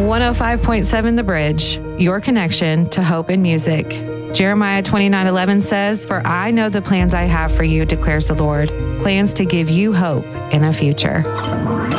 105.7 The Bridge, your connection to hope and music. Jeremiah 29:11 says, "For I know the plans I have for you, declares the Lord, plans to give you hope in a future."